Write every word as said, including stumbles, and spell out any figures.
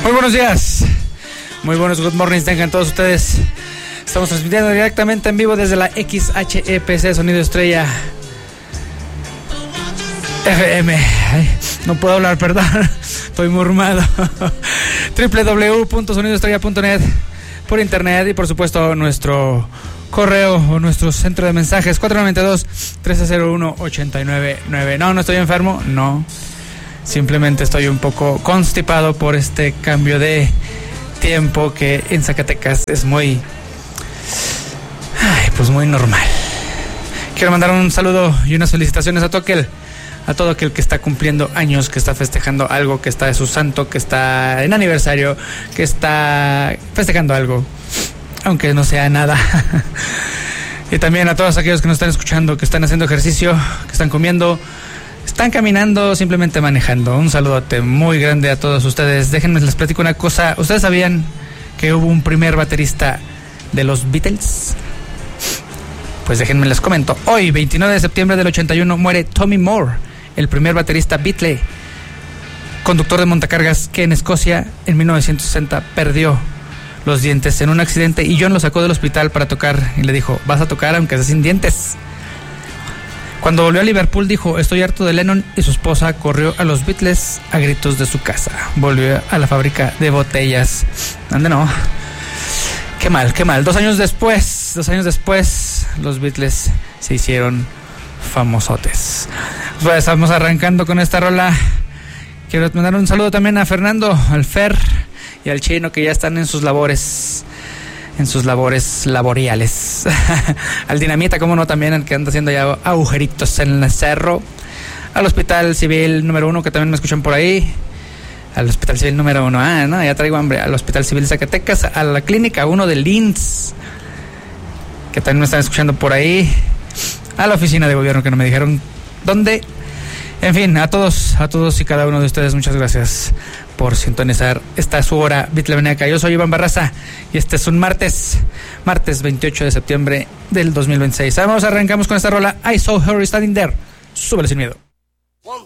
Muy buenos días, muy buenos good mornings tengan todos ustedes. Estamos transmitiendo directamente en vivo desde la X H E P C Sonido Estrella F M. Ay, no puedo hablar, perdón, estoy mormado. doble u doble u doble u punto sonido estrella punto net por internet y por supuesto nuestro correo o nuestro centro de mensajes cuatro nueve dos, tres cero uno, ocho nueve nueve. No, no estoy enfermo, no. Simplemente estoy un poco constipado por este cambio de tiempo que en Zacatecas es muy, ay, pues muy normal. Quiero mandar un saludo y unas felicitaciones a todo aquel, a todo aquel que está cumpliendo años, que está festejando algo, que está de su santo, que está en aniversario, que está festejando algo, aunque no sea nada. Y también a todos aquellos que nos están escuchando, que están haciendo ejercicio, que están comiendo, están caminando, simplemente manejando. Un saludote muy grande a todos ustedes. Déjenme les platico una cosa. ¿Ustedes sabían que hubo un primer baterista de los Beatles? Pues déjenme les comento. Hoy, veintinueve de septiembre del ochenta y uno, muere Tommy Moore, el primer baterista Beatle, conductor de montacargas que en Escocia en mil novecientos sesenta perdió los dientes en un accidente y John lo sacó del hospital para tocar y le dijo: vas a tocar aunque sea sin dientes. Cuando volvió a Liverpool dijo: estoy harto de Lennon, y su esposa corrió a los Beatles a gritos de su casa. Volvió a la fábrica de botellas. ¿Dónde no? Qué mal, qué mal. Dos años después, dos años después, los Beatles se hicieron famosotes. Pues estamos arrancando con esta rola. Quiero mandar un saludo también a Fernando, al Fer y al Chino, que ya están en sus labores, en sus labores laboriales. Al Dinamita, como no, también, el que anda haciendo ya agujeritos en el cerro. Al Hospital Civil número uno, que también me escuchan por ahí. Al Hospital Civil número uno, ah, no, ya traigo hambre. Al Hospital Civil Zacatecas, a la Clínica uno de Linz, que también me están escuchando por ahí. A la oficina de gobierno, que no me dijeron dónde. En fin, a todos, a todos y cada uno de ustedes, muchas gracias por sintonizar. Esta es su hora Beatlemaníaca. Yo soy Iván Barraza y este es un martes, martes veintiocho de septiembre del dos mil veintiséis. Vamos, arrancamos con esta rola. I Saw Her Standing There. Súbele sin miedo.